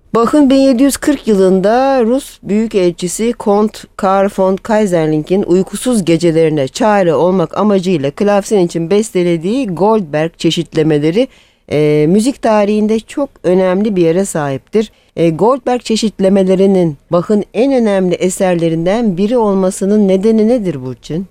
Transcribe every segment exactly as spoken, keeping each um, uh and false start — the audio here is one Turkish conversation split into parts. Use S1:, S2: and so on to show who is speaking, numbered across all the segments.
S1: Bach'ın bin yedi yüz kırk yılında Rus Büyükelçisi Kont Karl von Kayserling'in uykusuz gecelerine çare olmak amacıyla klavsen için bestelediği Goldberg çeşitlemeleri e, müzik tarihinde çok önemli bir yere sahiptir. E, Goldberg çeşitlemelerinin Bach'ın en önemli eserlerinden biri olmasının nedeni nedir Burçin?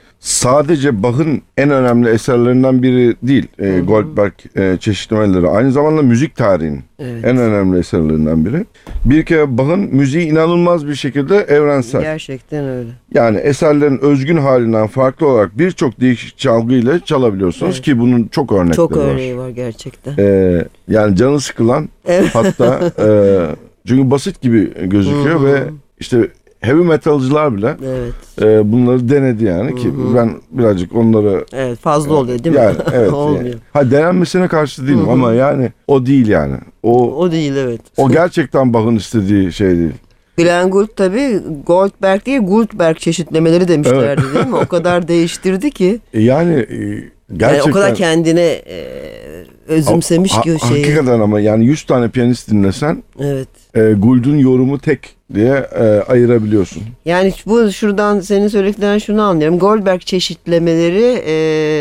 S2: Sadece Bach'ın en önemli eserlerinden biri değil e, hı hı. Goldberg e, çeşitlemeleri. Aynı zamanda müzik tarihinin evet. en önemli eserlerinden biri. Bir kere Bach'ın müziği inanılmaz bir şekilde evrensel.
S1: Gerçekten öyle.
S2: Yani eserlerin özgün halinden farklı olarak birçok değişik çalgıyla çalabiliyorsunuz evet. ki bunun çok örnekleri var.
S1: Çok örneği var, var gerçekten.
S2: E, yani canı sıkılan evet. hatta e, çünkü basit gibi gözüküyor ve işte heavy metalcılar bile evet. e, bunları denedi yani ki Hı-hı. ben birazcık onlara
S1: evet fazla e, oluyor değil mi?
S2: Yani evet. Olmuyor. Yani. Ha denenmesine karşı değilim Hı-hı. ama yani o değil yani. O
S1: o değil evet.
S2: O gerçekten Bach'ın istediği şey değil.
S1: Glenn Gould tabii Goldberg değil Goldberg çeşitlemeleri demişlerdi evet. değil mi? O kadar değiştirdi ki.
S2: Yani e, gerçekten. Yani
S1: o kadar kendine e, özümsemiş ha, ki o şeyi.
S2: Hakikaten ama yani yüz tane piyanist dinlesen evet. e, Gould'un yorumu tek diye e, ayırabiliyorsun.
S1: Yani bu şuradan senin söylediklerinden şunu anlıyorum. Goldberg çeşitlemeleri e,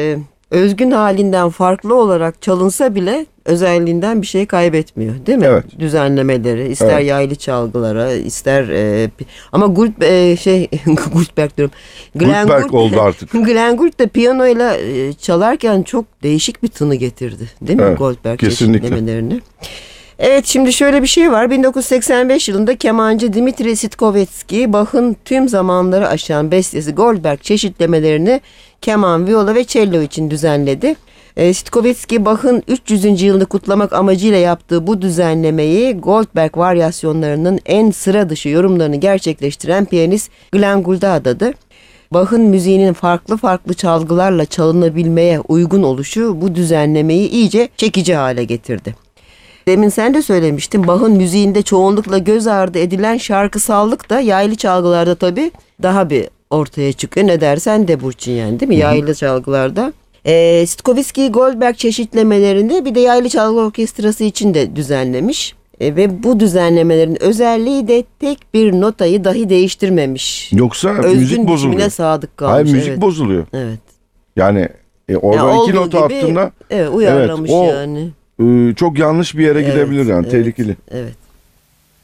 S1: özgün halinden farklı olarak çalınsa bile özelliğinden bir şey kaybetmiyor değil mi?
S2: Evet.
S1: Düzenlemeleri ister evet. yaylı çalgılara ister e, ama Gould e, şey Goldberg diyorum.
S2: Glenn Gould oldu artık.
S1: Glenn Gould da piyanoyla e, çalarken çok değişik bir tını getirdi değil mi evet, Goldberg kesinlikle. Çeşitlemelerini? Evet şimdi şöyle bir şey var. bin dokuz yüz seksen beş yılında kemancı Dmitri Sitkovetsky Bach'ın tüm zamanları aşan bestesi Goldberg çeşitlemelerini keman, viola ve cello için düzenledi. E, Sitkovetsky Bach'ın üç yüzüncü yılını kutlamak amacıyla yaptığı bu düzenlemeyi Goldberg varyasyonlarının en sıra dışı yorumlarını gerçekleştiren piyanist Glenn Gould'a adadı. Bach'ın müziğinin farklı farklı çalgılarla çalınabilmeye uygun oluşu bu düzenlemeyi iyice çekici hale getirdi. Demin sen de söylemiştin Bach'ın müziğinde çoğunlukla göz ardı edilen şarkısallık da yaylı çalgılarda tabii daha bir ortaya çıkıyor. Ne dersen de Burçin yani değil mi? Hı-hı. Yaylı çalgılarda. E, Sitkovetsky Goldberg çeşitlemelerini bir de yaylı çalgı orkestrası için de düzenlemiş. E, ve bu düzenlemelerin özelliği de tek bir notayı dahi değiştirmemiş.
S2: Yoksa
S1: Özgün
S2: müzik bozuluyor.
S1: Sadık kalmış.
S2: Hayır müzik
S1: evet.
S2: bozuluyor.
S1: Evet.
S2: Yani e, orada yani iki nota
S1: gibi,
S2: attığında
S1: evet, uyarlamış
S2: evet, o,
S1: yani.
S2: E, çok yanlış bir yere evet, gidebilir yani
S1: evet,
S2: tehlikeli.
S1: Evet.